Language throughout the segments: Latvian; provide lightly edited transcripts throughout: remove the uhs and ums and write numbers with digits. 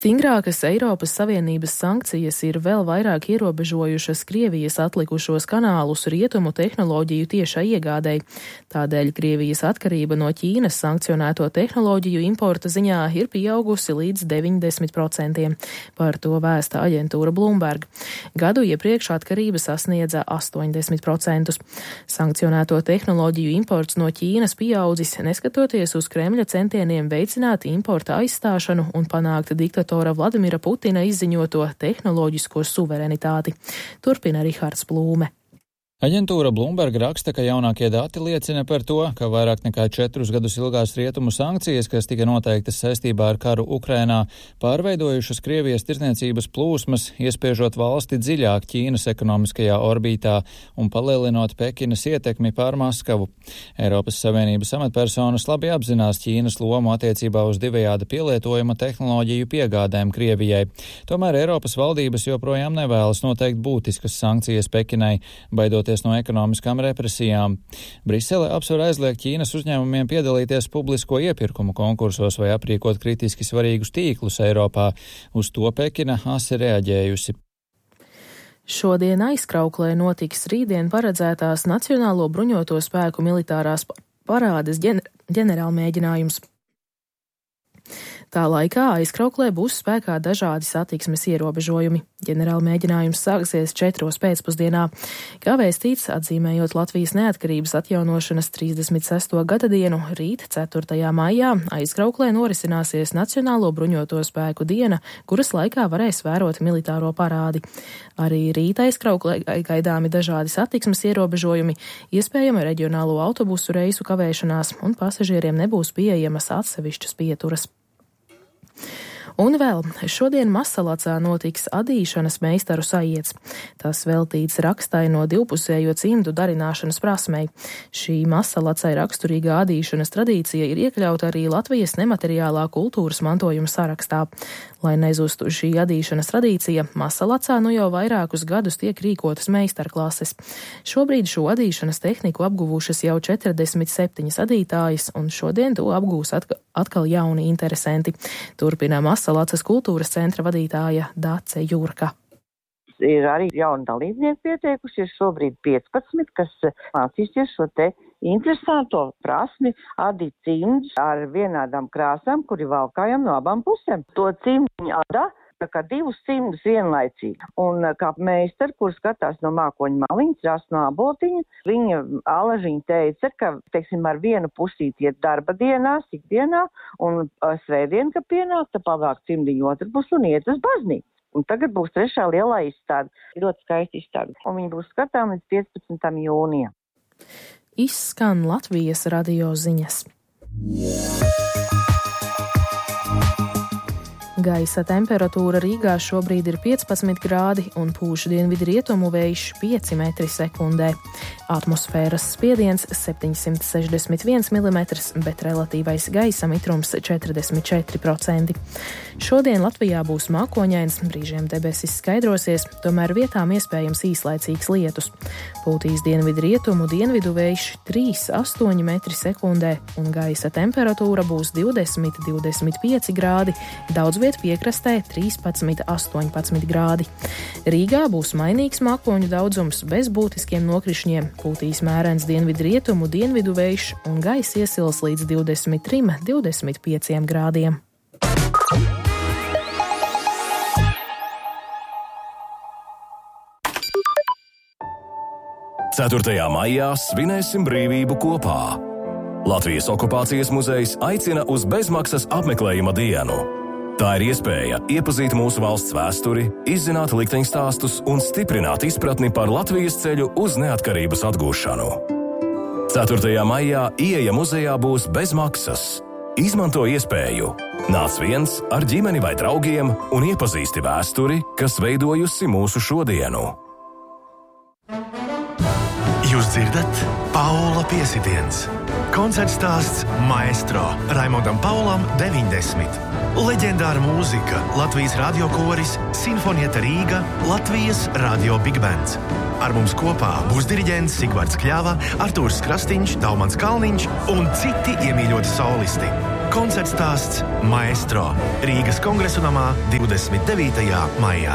Stingrākas Eiropas Savienības sankcijas ir vēl vairāk ierobežojušas Krievijas atlikušos kanālus rietumu tehnoloģiju tiešai iegādei. Tādēļ Krievijas atkarība no Ķīnas sankcionēto tehnoloģiju importa ziņā ir pieaugusi līdz 90%. Par to vēsta aģentūra Bloomberg. Gadu iepriekš atkarība sasniedza 80%. Sankcionēto tehnoloģiju imports no Ķīnas pieaudzis, neskatoties uz Kremļa centieniem veicināt importa aizstāšanu un panākt diktatūru Vladimira Putina izziņoto tehnoloģisko suverenitāti. Turpina Rihards Plūme. Aģentūra Bloomberg raksta, ka jaunākie dati liecina par to, ka vairāk nekā 4 gadus ilgās rietumu sankcijas, kas tika noteiktas saistībā ar karu Ukrainā, pārveidojušas Krievijas tirdzniecības plūsmas, iespiežot valsti dziļāk Ķīnas ekonomiskajā orbītā un palielinot Pekinas ietekmi pār Maskavu. Eiropas Savienības amatpersonas labi apzinās Ķīnas lomu attiecībā uz divējāda pielietojuma tehnoloģiju piegādēm Krievijai. Tomēr Eiropas valdības joprojām nevēlas noteikt būtiskas sankcijas Pekinai, baidoties no ekonomiskām represijām. Brisele apsver aizliegt Ķīnas uzņēmumiem piedalīties publisko iepirkumu konkursos vai aprīkot kritiski svarīgus tīklus Eiropā. Uz to Pekina asi reaģējusi. Šodien Aizkrauklē notiks rītdien paredzētās Nacionālo bruņoto spēku militārās parādes ģenerālmēģinājums. Tā laikā Aizkrauklē būs spēkā dažādi satiksmes ierobežojumi. Ģenerāla mēģinājums sāksies 4 pēcpusdienā. Kā vēstīts, atzīmējot Latvijas neatkarības atjaunošanas 36. gadadienu, rīt 4. maijā Aizkrauklē norisināsies Nacionālo bruņoto spēku diena, kuras laikā varēs vērot militāro parādi. Arī rīt Aizkrauklē gaidāmi dažādi satiksmes ierobežojumi, iespējama reģionālo autobusu reisu kavēšanās un pasažieriem nebūs pieejamas atsevišķas pieturas. Un vēl šodien Masalacā notiks adīšanas meistaru sajiets. Tas veltīts rakstai no divpusējo cimdu darināšanas prasmei. Šī Masalacai raksturīgā adīšanas tradīcija ir iekļauta arī Latvijas nemateriālā kultūras mantojuma sarakstā. Lai nezustu šī adīšanas tradīcija, Masalacā nu jau vairākus gadus tiek rīkotas meistarklases. Šobrīd šo adīšanas tehniku apguvušas jau 47 adītājas, un šodien to apgūs atkal jauni interesanti. Turpina Masalacas kultūras centra vadītāja Dace Jurka. Ir arī jauni dalībnieki pieteikušies, šobrīd 15, kas mācīsies šo te interesanto prasmi adīt cimdus ar vienādām krāsām, kuri valkājam no abām pusēm. To cimdiņu adā tā kā 2 cimdus vienlaicīgi. Un kā meistari, kur skatās no mākoņa maliņas, rās no abotiņa, viņa alažiņa teica, ka, teiksim, ar vienu pusīti iet darba dienās, ikdienā, un svētdien, ka pienāk, tad pavāk cimdiņu otru pusi un iet uz baznīcu. Un tagad būs 3. lielā izstāde, ļoti skaista izstāde, un viņi būs skatām līdz 15. jūnijam. Izskan Latvijas radio ziņas. Gaisa temperatūra Rīgā šobrīd ir 15 grādi un pūš dienvidu rietumu vējš 5 metri sekundē. Atmosfēras spiediens 761 mm, bet relatīvais gaisa mitrums 44%. Šodien Latvijā būs mākoņains, brīžiem debesis skaidrosies, tomēr vietām iespējams īslaicīgs lietus. Pūtīs dienvidu rietumu dienvidu vējš 3,8 metri sekundē un gaisa temperatūra būs 20–25 grādi, daudz viet piekrastē 13–18 grādi. Rīgā būs mainīgs mākoņu daudzums bez būtiskiem nokrišņiem, pūtīs mērens dienvidu rietumu dienvidu vējš un gaisa iesils līdz 23–25 grādiem. Ceturtajā maijā svinēsim brīvību kopā. Latvijas okupācijas muzejs aicina uz bezmaksas apmeklējuma dienu. Tā ir iespēja iepazīt mūsu valsts vēsturi, izzināt likteņstāstus un stiprināt izpratni par Latvijas ceļu uz neatkarības atgūšanu. 4. maijā ieeja muzejā būs bez maksas. Izmanto iespēju. Nāc viens ar ģimeni vai draugiem un iepazīsti vēsturi, kas veidojusi mūsu šodienu. Jūs dzirdat? Paula piesitiens. Koncerts stāsts Maestro Raimondam Paulam 90. Leģendāra mūzika, Latvijas radiokoris, Sinfonieta Rīga, Latvijas radio Big Bands. Ar mums kopā būs diriģents Sigvards Kļava, Artūrs Krastīņš, Daumans Kalniņš un citi iemīļoti solisti. Koncerts stāsts Maestro Rīgas Kongresu namā 29. maijā.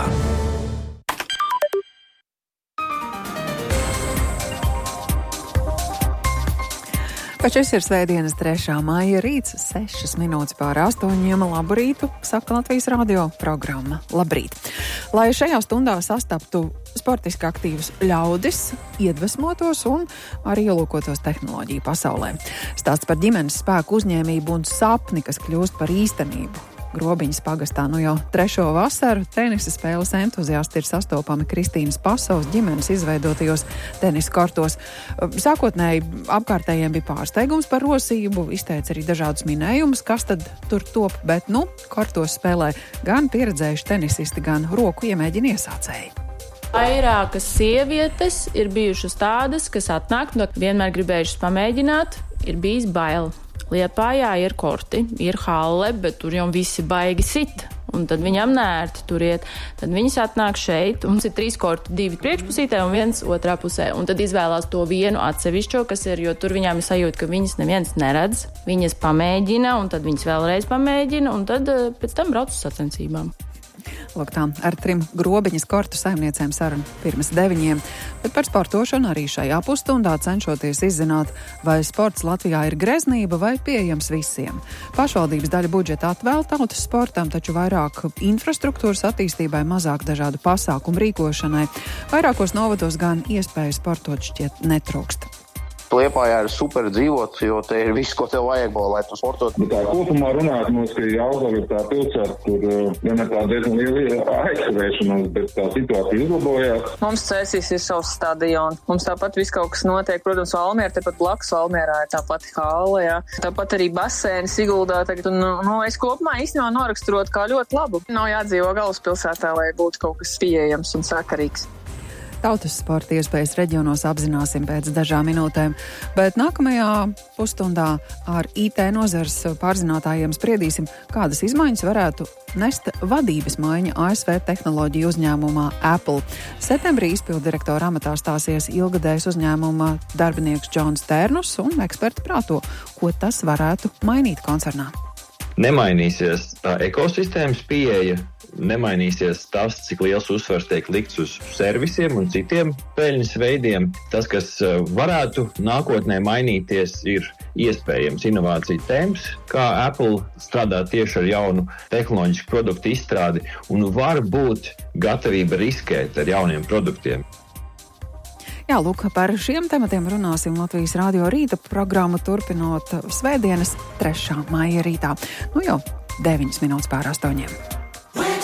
Šis ir svētdienas 3. maija rīts, 6 minūtes pār 8. Labu rītu, saka Latvijas radio programma Labrīt. Lai šajā stundā sastaptu sportiski aktīvus ļaudis, iedvesmotos un arī ielūkotos tehnoloģiju pasaulē. Stāsts par ģimenes spēku uzņēmību un sapni, kas kļūst par īstenību. Grobiņas pagastā jau 3. vasaru tenisa spēles entuziasti ir sastopami Kristīnas Pasovas ģimenes izveidotajos tenisa kortos. Sākotnēji apkārtējiem bija pārsteigums par rosību, izteica arī dažādus minējumus, kas tad tur top, bet kortos spēlē gan pieredzējuši tenisisti, gan roku iemēģina iesācēji. Vairākas sievietes ir bijušas tādas, kas atnāk, vienmēr gribējušas pamēģināt, ir bijis bail. Liepājā ir korti, ir halle, bet tur jau visi baigi sit. Un tad viņam nērti tur iet. Tad viņas atnāk šeit, un mums ir 3 korti, 2 priekšpusītē un 1 otrā pusē. Un tad izvēlās to vienu atsevišķo, kas ir, jo tur viņām ir sajūta, ka viņas neviens neredz. Viņas pamēģina, un tad viņas vēlreiz pamēģina, un tad pēc tam brauc uz sacensībām. Lūk tā, ar 3 grobiņas kortu saimniecēm saruna pirms 9, bet par sportošanu arī šajā pusstundā cenšoties izzināt, vai sports Latvijā ir greznība vai pieejams visiem. Pašvaldības daļa budžeta atvēl tautas sportam, taču vairāk infrastruktūras attīstībai, mazāk dažādu pasākumu rīkošanai. Vairākos novados gan iespēju sportot šķiet netrūkst. Liepājā ir super dzīvot, jo te ir viss, ko tev vajag, lai tu sportotu. Tā kopumā runāt mums, ka Jelgava ir tā pilsēta, kur vienmēr tā diezgan liela aizkavēšanās, bet tā situācija uzlabojās. Mums Cēsīs ir savs stadions. Mums tāpat viss kaut kas notiek. Protams, Valmiera, tepat blakus Valmierā ir tā pati hāle, jā. Tāpat arī basēni Siguldā tagad. Es kopumā īstenībā noraksturot kā ļoti labu. Nav jādzīvo galvaspilsētā, lai būtu kaut kas pieejams un sakarīgs. Tautas sporta iespējas reģionos apzināsim pēc dažām minūtēm, bet nākamajā pusstundā ar IT nozares pārzinātājiem spriedīsim, kādas izmaiņas varētu nest vadības maiņa ASV tehnoloģiju uzņēmumā Apple. Septembrī izpilddirektora amatā stāsies ilgadējs uzņēmuma darbinieks Džons Tērnus un eksperti prāto, ko tas varētu mainīt koncernā. Nemainīsies tā ekosistēmas pieeja, nemainīsies tas, cik liels uzsvars tiek likts uz servisiem un citiem peļņas veidiem. Tas, kas varētu nākotnē mainīties, ir iespējams inovācija temps, kā Apple strādā tieši ar jaunu tehnoloģisku produktu izstrādi un var būt gatavība riskēt ar jauniem produktiem. Jā, lūk, par šiem tematiem runāsim Latvijas radio rīta programmu turpinot svētdienas 3. maija rītā. Jau 9 minūtes pār 8.